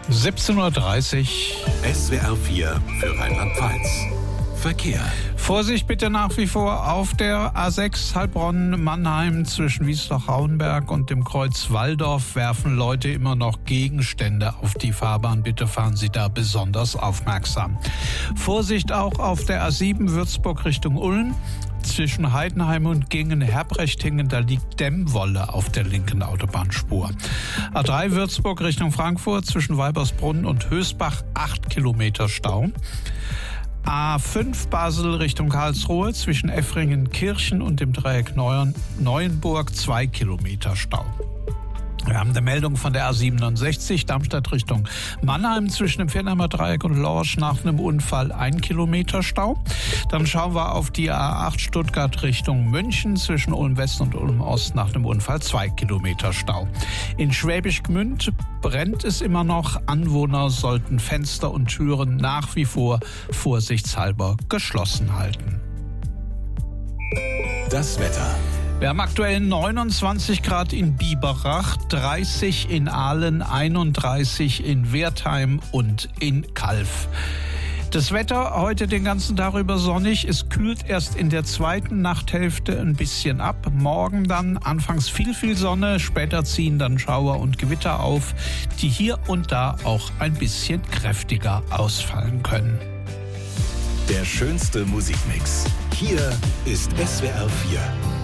17:30 Uhr. SWR 4 für Rheinland-Pfalz. Verkehr. Vorsicht bitte nach wie vor auf der A6 Heilbronn-Mannheim zwischen Wiesloch-Rauenberg und dem Kreuz Walldorf werfen Leute immer noch Gegenstände auf die Fahrbahn. Bitte fahren Sie da besonders aufmerksam. Vorsicht auch auf der A7 Würzburg Richtung Ulm. Zwischen Heidenheim und Gingen-Herbrechtingen, da liegt Dämmwolle auf der linken Autobahnspur. A3 Würzburg Richtung Frankfurt zwischen Weibersbrunn und Hösbach 8 Kilometer Stau. A5 Basel Richtung Karlsruhe zwischen Effringen-Kirchen und dem Dreieck Neuenburg 2 Kilometer Stau. Wir haben eine Meldung von der A67 Darmstadt Richtung Mannheim zwischen dem Viernheimer Dreieck und Lorsch nach einem Unfall 1 Kilometer Stau. Dann schauen wir auf die A8 Stuttgart Richtung München zwischen Ulm West und Ulm Ost nach einem Unfall 2 Kilometer Stau. In Schwäbisch Gmünd brennt es immer noch. Anwohner sollten Fenster und Türen nach wie vor vorsichtshalber geschlossen halten. Das Wetter. Wir haben aktuell 29 Grad in Biberach, 30 in Aalen, 31 in Wertheim und in Calw. Das Wetter heute den ganzen Tag über sonnig. Es kühlt erst in der zweiten Nachthälfte ein bisschen ab. Morgen dann anfangs viel Sonne, später ziehen dann Schauer und Gewitter auf, die hier und da auch ein bisschen kräftiger ausfallen können. Der schönste Musikmix. Hier ist SWR 4.